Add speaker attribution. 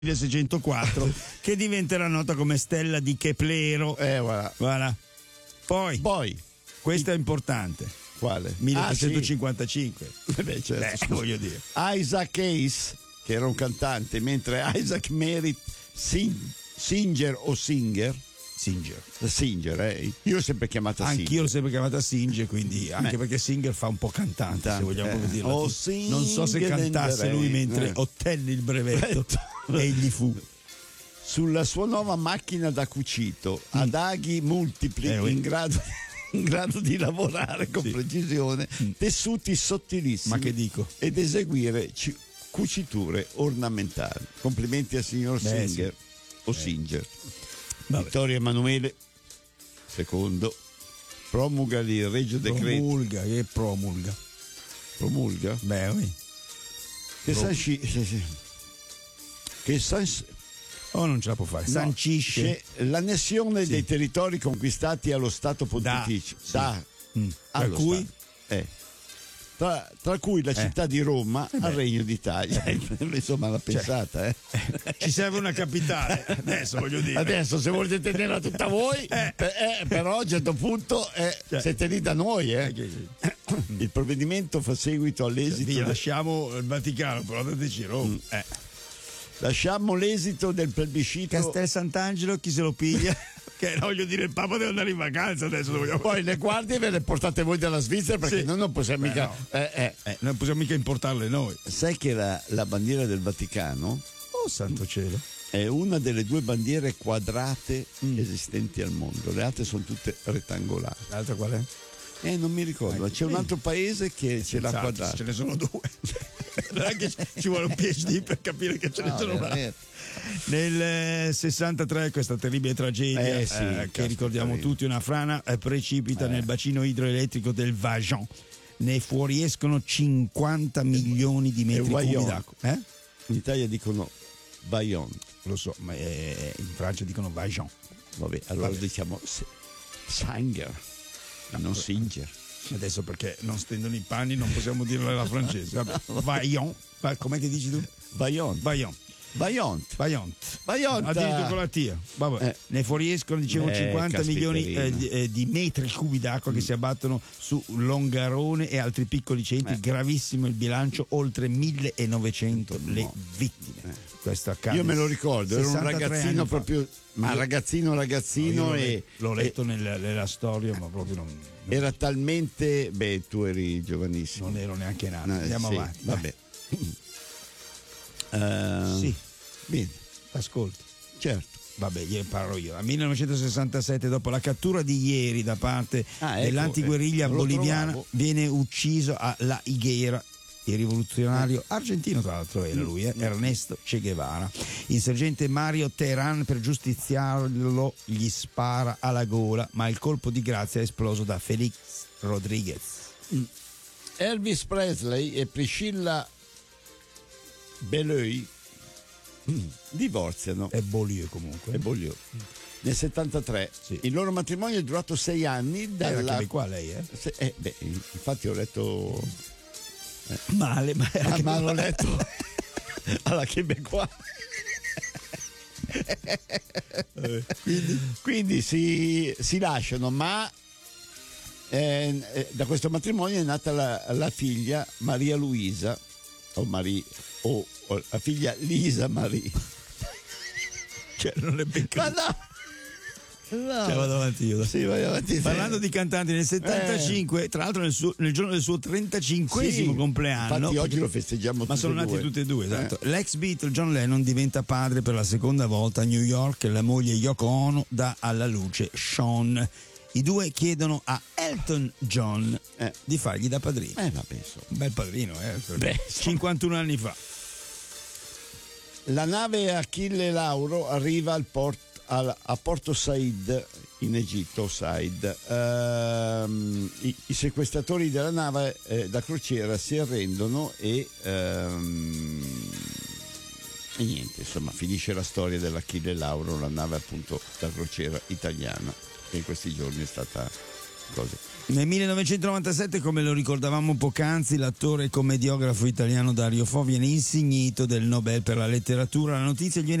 Speaker 1: 1604 che diventerà nota come stella di Keplero. Voilà. Poi questa è importante.
Speaker 2: Quale?
Speaker 1: 1855.
Speaker 2: Beh, certo,
Speaker 1: voglio dire.
Speaker 2: Isaac Hayes, che era un cantante, mentre Isaac Merritt Singer, io l'ho sempre chiamata Singer.
Speaker 1: Anch'io l'ho sempre chiamata Singer, quindi anche perché Singer fa un po' cantante, se vogliamo proprio dirlo. Non so se cantasse lui mentre ottenne il brevetto egli fu.
Speaker 2: Sulla sua nuova macchina da cucito ad aghi multipli in grado di lavorare con precisione tessuti sottilissimi,
Speaker 1: ma che dico,
Speaker 2: ed eseguire cuciture ornamentali. Complimenti al signor Singer o Singer. Vittorio Emanuele II promulga il Regio Decreto. Promulga?
Speaker 1: Non ce la può fare. Sancisce
Speaker 2: l'annessione dei territori conquistati allo Stato Pontificio. Tra cui la città di Roma al Regno d'Italia. Insomma, la pensata,
Speaker 1: Ci serve una capitale. Adesso voglio dire.
Speaker 2: Adesso, se volete tenerla tutta voi, però a un certo punto siete lì da noi. Il provvedimento fa seguito all'esito.
Speaker 1: Lasciamo il Vaticano, però dateci Roma.
Speaker 2: Lasciamo l'esito del plebiscito.
Speaker 1: Castel Sant'Angelo, chi se lo piglia? Che voglio dire, il Papa deve andare in vacanza adesso.
Speaker 2: Poi le guardie ve le portate voi dalla Svizzera, perché noi non possiamo mica.
Speaker 1: Non possiamo mica importarle noi.
Speaker 2: Sai che la bandiera del Vaticano,
Speaker 1: oh santo cielo,
Speaker 2: è una delle 2 bandiere quadrate esistenti al mondo. Le altre sono tutte rettangolari.
Speaker 1: L'altra qual è?
Speaker 2: Non mi ricordo, c'è un altro paese che ce l'ha quadrata.
Speaker 1: Ce ne sono 2. Non è che ci vuole un PhD per capire che ce ne sono una. Nel 63 questa terribile tragedia che ricordiamo tutti, una frana precipita nel bacino idroelettrico del Vajont. Ne fuoriescono 50 milioni di metri cubi d'acqua.
Speaker 2: In Italia dicono Vaillant.
Speaker 1: Lo so, ma in Francia dicono Vajont.
Speaker 2: Vabbè, allora diciamo Sanger, non Singer.
Speaker 1: Adesso perché non stendono i panni non possiamo dirlo alla francese. Vabbè. Vaillant, com'è che dici tu?
Speaker 2: Vaillant.
Speaker 1: Addirittura con la T. Vabbè. Ne fuoriescono, dicevo, 50 milioni di metri cubi d'acqua che si abbattono su Longarone e altri piccoli centri. Gravissimo il bilancio, oltre 1900 le vittime. Questo accade.
Speaker 2: Io me lo ricordo, era un ragazzino proprio, ma ragazzino
Speaker 1: l'ho letto nella storia, ma proprio non
Speaker 2: era talmente, tu eri giovanissimo.
Speaker 1: Non ero neanche nato. Andiamo avanti.
Speaker 2: Vabbè.
Speaker 1: Sì,
Speaker 2: bene,
Speaker 1: ascolta.
Speaker 2: Certo.
Speaker 1: Vabbè, parlo io. A 1967, dopo la cattura di ieri da parte dell'antiguerriglia boliviana, viene ucciso a La Higuera il rivoluzionario argentino, tra l'altro era lui, Ernesto Che Guevara. Insorgente Mario Teheran, per giustiziarlo, gli spara alla gola, ma il colpo di grazia è esploso da Felix Rodriguez.
Speaker 2: Elvis Presley e Priscilla Beaulieu divorziano.
Speaker 1: È Beaulieu comunque.
Speaker 2: È Beaulieu. Nel 73 il loro matrimonio è durato 6 anni.
Speaker 1: Era che qua lei,
Speaker 2: infatti ho letto
Speaker 1: male,
Speaker 2: ma l'ho letto alla Québécois. Quindi si lasciano, ma da questo matrimonio è nata la figlia Maria Luisa o la figlia Lisa Marie.
Speaker 1: Cioè non è beccato.
Speaker 2: Ma no,
Speaker 1: vado avanti io.
Speaker 2: Sì, vai avanti.
Speaker 1: Parlando di cantanti, nel 75, tra l'altro nel giorno del suo 35esimo compleanno.
Speaker 2: Infatti oggi lo festeggiamo tutti e due.
Speaker 1: Ma sono nati tutti e due, esatto. L'ex Beatle John Lennon diventa padre per la seconda volta a New York. La moglie Yoko Ono dà alla luce Sean. I due chiedono a Elton John di fargli da padrino.
Speaker 2: Vabbè,
Speaker 1: un bel padrino, 51 anni fa.
Speaker 2: La nave Achille Lauro arriva a Porto Said in Egitto. I sequestratori della nave da crociera si arrendono e niente, insomma, finisce la storia dell'Achille Lauro, la nave appunto da crociera italiana che in questi giorni è stata cose.
Speaker 1: Nel 1997, come lo ricordavamo poc'anzi, l'attore e commediografo italiano Dario Fo viene insignito del Nobel per la letteratura. La notizia gli viene